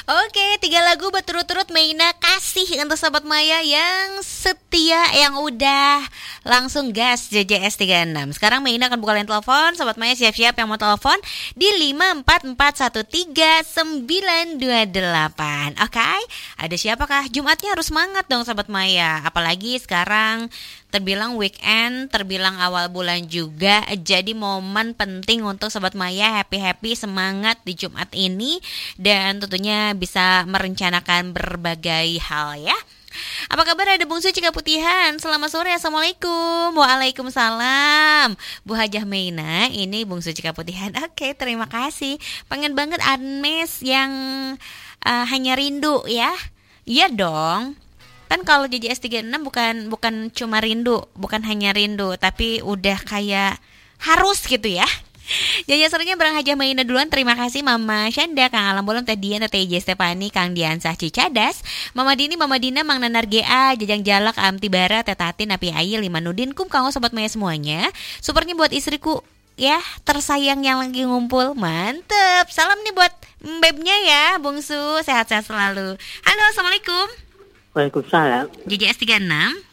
Oke, 3 lagu berturut-turut Meina kasih untuk Sobat Maya yang setia, yang udah langsung gas JJS 36. Sekarang Meina akan buka line telepon. Sobat Maya siap-siap yang mau telepon di 544132928. Oke, ada siapakah? Jumatnya harus semangat dong Sobat Maya. Apalagi sekarang terbilang weekend, terbilang awal bulan juga. Jadi momen penting untuk Sobat Maya happy-happy, semangat di Jumat ini. Dan tentunya bisa merencanakan berbagai hal ya. Apa kabar, ada Bungsu Cikaputihan? Selamat sore, Assalamualaikum. Waalaikumsalam. Bu Hajah Meina, ini Bungsu Cikaputihan. Oke, terima kasih. Pengen banget Agnes yang hanya rindu ya. Iya dong. Kan kalau JJS 36 bukan cuma rindu, bukan hanya rindu, tapi udah kayak harus gitu ya. Jaya serunya bareng Hajah Maina duluan. Terima kasih Mama Syanda, Kang Alam Bolon, Teh Dian, Teh J Stefani, Kang Diansah Cicadas, Mama Dini, Mama Dina, Mang Nanar GA, Jajang Jalak, Amti Bara, Teh Tatin, Api Ayi, Lima Nudin, Kang Sobat Maya semuanya. Supernya buat istriku ya, tersayang yang lagi ngumpul. Mantep. Salam nih buat mbebnya ya, Bungsu. Sehat-sehat selalu. Halo, Assalamualaikum. Waalaikumsalam. JJS 36.